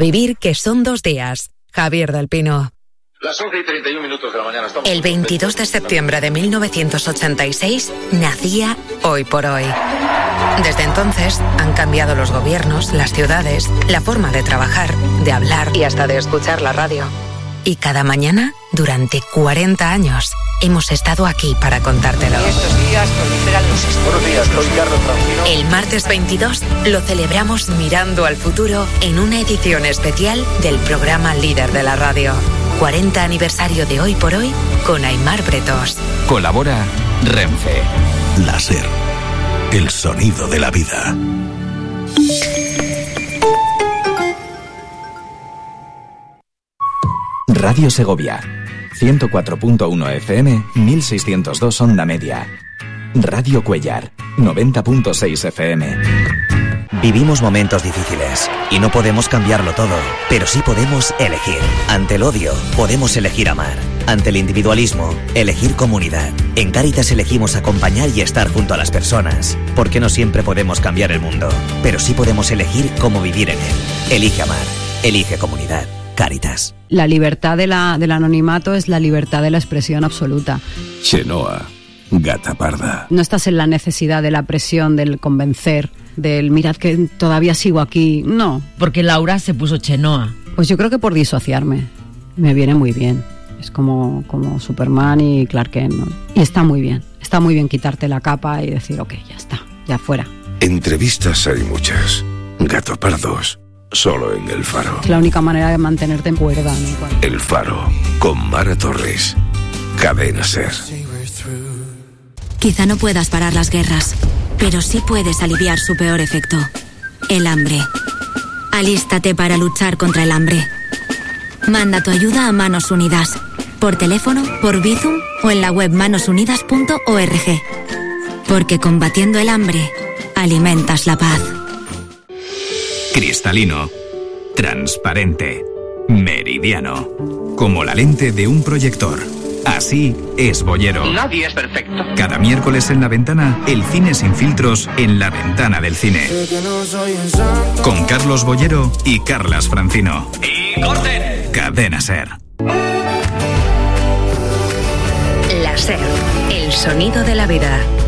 vivir que son 2 días. Javier del Pino. Las 11:31 de la mañana. El 22 de septiembre de 1986 nacía Hoy por Hoy. Desde entonces han cambiado los gobiernos, las ciudades, la forma de trabajar, de hablar y hasta de escuchar la radio. Y cada mañana, durante 40 años, hemos estado aquí para contártelo. Estos días proliferan los estudios. Buenos días, soy Carlos Francino. El martes 22 lo celebramos mirando al futuro en una edición especial del programa líder de la radio. 40 aniversario de Hoy por Hoy con Aimar Bretos. Colabora Renfe. Láser. El sonido de la vida. Radio Segovia. 104.1 FM, 1602 onda media. Radio Cuellar. 90.6 FM. Vivimos momentos difíciles y no podemos cambiarlo todo, pero sí podemos elegir. Ante el odio, podemos elegir amar. Ante el individualismo, elegir comunidad. En Cáritas elegimos acompañar y estar junto a las personas, porque no siempre podemos cambiar el mundo, pero sí podemos elegir cómo vivir en él. Elige amar, elige comunidad. Cáritas. La libertad del anonimato es la libertad de la expresión absoluta. Chenoa, gata parda. No estás en la necesidad de la presión, del convencer, del mirad que todavía sigo aquí. No. Porque Laura se puso Chenoa. Pues yo creo que por disociarme. Me viene muy bien. Es como Superman y Clark Kent, ¿no? Y está muy bien quitarte la capa y decir, ok, ya está, ya fuera. Entrevistas hay muchas. Gato pardos, solo en El Faro. Es la única manera de mantenerte en cuerda, ¿no? El Faro, con Mara Torres. Cadena SER. Quizá no puedas parar las guerras, pero sí puedes aliviar su peor efecto, el hambre. Alístate para luchar contra el hambre. Manda tu ayuda a Manos Unidas, por teléfono, por Bizum o en la web manosunidas.org. Porque combatiendo el hambre, alimentas la paz. Cristalino, transparente, meridiano, como la lente de un proyector. Así es Bollero. Nadie es perfecto. Cada miércoles en La Ventana, el cine sin filtros en la ventana del cine. Con Carlos Bollero y Carlas Francino. ¡Y corten! Cadena SER. La SER, el sonido de la vida.